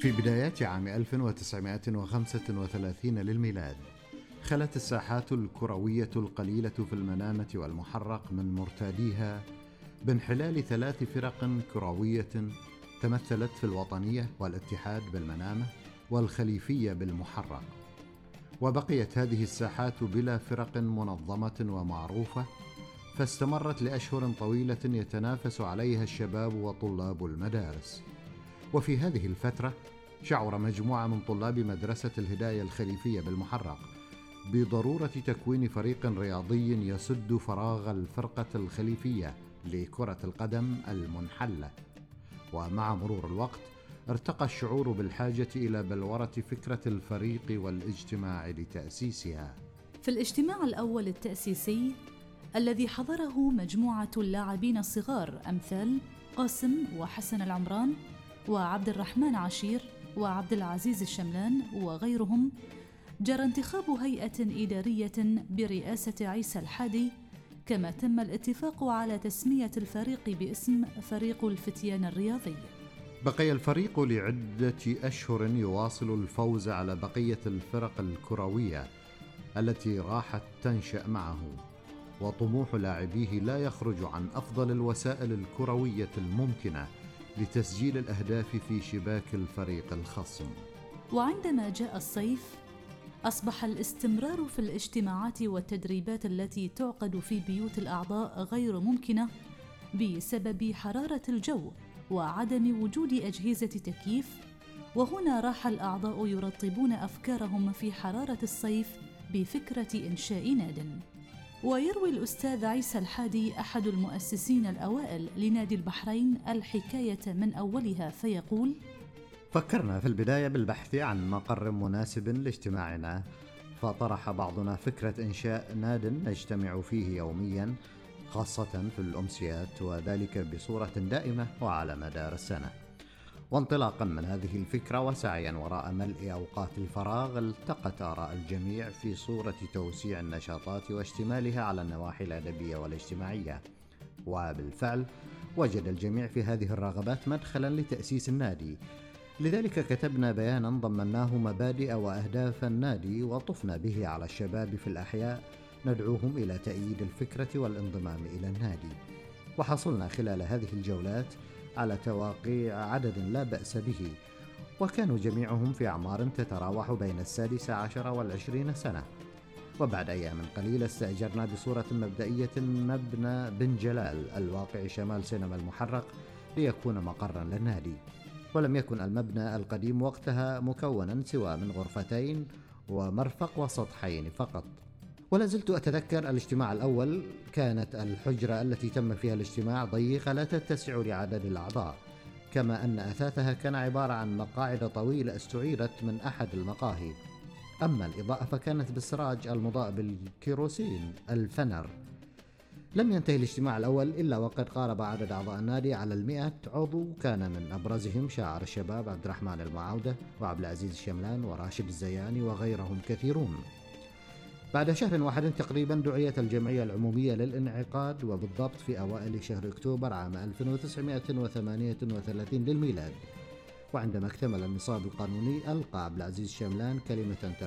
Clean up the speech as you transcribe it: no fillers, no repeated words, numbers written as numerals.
في بدايات عام 1935 للميلاد خلت الساحات الكروية القليلة في المنامة والمحرق من مرتاديها بانحلال 3 فرق كروية تمثلت في الوطنية والاتحاد بالمنامة والخليفية بالمحرق، وبقيت هذه الساحات بلا فرق منظمة ومعروفة، فاستمرت لأشهر طويلة يتنافس عليها الشباب وطلاب المدارس. وفي هذه الفترة شعر مجموعة من طلاب مدرسة الهداية الخليفية بالمحرق بضرورة تكوين فريق رياضي يسد فراغ الفرقة الخليفية لكرة القدم المنحلة. ومع مرور الوقت ارتقى الشعور بالحاجة إلى بلورة فكرة الفريق والاجتماع لتأسيسها. في الاجتماع الأول التأسيسي الذي حضره مجموعة اللاعبين الصغار أمثال قاسم وحسن العمران وعبد الرحمن عشير وعبد العزيز الشملان وغيرهم، جرى انتخاب هيئة إدارية برئاسة عيسى الحادي، كما تم الاتفاق على تسمية الفريق باسم فريق الفتيان الرياضي. بقي الفريق لعدة أشهر يواصل الفوز على بقية الفرق الكروية التي راحت تنشأ معه، وطموح لاعبيه لا يخرج عن أفضل الوسائل الكروية الممكنة لتسجيل الأهداف في شباك الفريق الخصم. وعندما جاء الصيف أصبح الاستمرار في الاجتماعات والتدريبات التي تعقد في بيوت الأعضاء غير ممكنة بسبب حرارة الجو وعدم وجود أجهزة تكييف، وهنا راح الأعضاء يرطبون أفكارهم في حرارة الصيف بفكرة إنشاء ناد. ويروي الأستاذ عيسى الحادي أحد المؤسسين الأوائل لنادي البحرين الحكاية من أولها فيقول: فكرنا في البداية بالبحث عن مقر مناسب لاجتماعنا، فطرح بعضنا فكرة إنشاء ناد نجتمع فيه يوميا، خاصة في الأمسيات، وذلك بصورة دائمة وعلى مدار السنة. وانطلاقا من هذه الفكرة وسعيا وراء ملء أوقات الفراغ، التقت آراء الجميع في صورة توسيع النشاطات واشتمالها على النواحي الأدبية والاجتماعية، وبالفعل وجد الجميع في هذه الرغبات مدخلا لتأسيس النادي. لذلك كتبنا بيانا ضمناه مبادئ وأهداف النادي وطفنا به على الشباب في الأحياء ندعوهم إلى تأييد الفكرة والانضمام إلى النادي. وحصلنا خلال هذه الجولات على تواقيع عدد لا بأس به، وكانوا جميعهم في أعمار تتراوح بين 16 و20 سنة. وبعد أيام قليلة استأجرنا بصورة مبدئية مبنى بن جلال الواقع شمال سينما المحرق ليكون مقرا للنادي. ولم يكن المبنى القديم وقتها مكونا سوى من غرفتين ومرفق وسطحين فقط. ولا زلت أتذكر الاجتماع الأول، كانت الحجرة التي تم فيها الاجتماع ضيقة لا تتسع لعدد الأعضاء، كما أن أثاثها كان عبارة عن مقاعد طويلة استعيرت من أحد المقاهي. أما الإضاءة فكانت بالسراج المضاء بالكيروسين الفنر. لم ينتهي الاجتماع الأول إلا وقد قارب عدد أعضاء النادي على 100 عضو، كان من أبرزهم شاعر الشباب عبد الرحمن المعاودة وعبد العزيز الشملان وراشد الزياني وغيرهم كثيرون. بعد شهر واحد تقريبا دعيت الجمعية العمومية للانعقاد، وبالضبط في أوائل شهر أكتوبر عام 1938 للميلاد. وعندما اكتمل النصاب القانوني ألقى عبد العزيز الشملان كلمة